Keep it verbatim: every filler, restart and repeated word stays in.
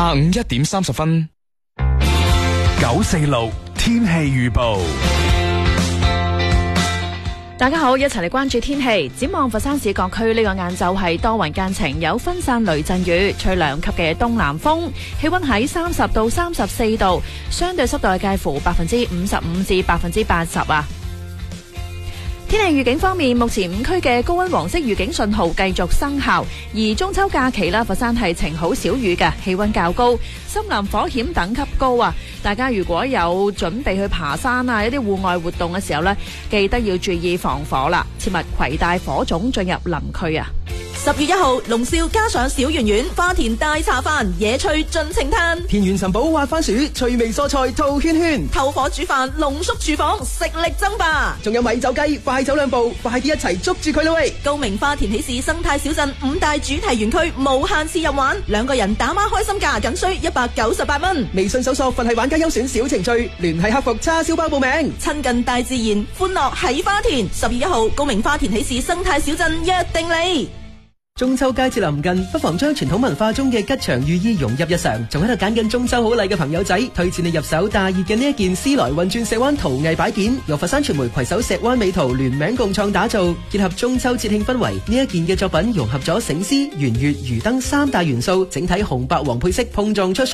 下午一點三十分。 九四六天氣預報。 大家好，一齊嚟關注天氣。展望佛山市各區呢個晏晝係多雲間晴，有分散雷陣雨，吹兩級嘅東南風，氣溫喺三十到三十四度，相對濕度係介乎百分之五十五至百分之八十啊。天氣預警方面，目前五區嘅高溫黃色預警信號繼續生效，而中秋假期啦，佛山係晴好少雨嘅，氣溫較高，森林火險等級高啊！大家如果有準備去爬山啊，一啲戶外活動嘅時候呢，記得要注意防火啦，切勿攜帶火種進入林區啊！ 十月一號，龍少加上小圓圓花田大茶飯，野趣盡情嘆； 田園尋寶挖番薯，趣味蔬菜套圈圈； 透火煮飯，濃縮廚房食力爭霸。 仲有米酒雞，快走兩步，快啲一齊捉住佢啦喂！ 高明花田喜事生態小鎮五大主題園區無限次入玩，兩個人打孖開心價僅需一百九十八蚊。 微信搜索佛系玩家優選小程序，聯繫客服叉燒包報名。 親近大自然，歡樂喺花田。十月一號，高明花田喜事生態小鎮約定你。 中秋佳節臨近，不妨將傳統文化中嘅吉祥寓意融入日常。仲喺度揀緊中秋好禮嘅朋友仔，推薦你入手大熱嘅呢一件絲來運轉石灣陶藝擺件，由佛山傳媒攜手石灣美圖聯名共創打造，結合中秋節慶氛圍。呢一件嘅作品融合咗醒獅、圓月、魚燈三大元素，整體紅白黃配色碰撞出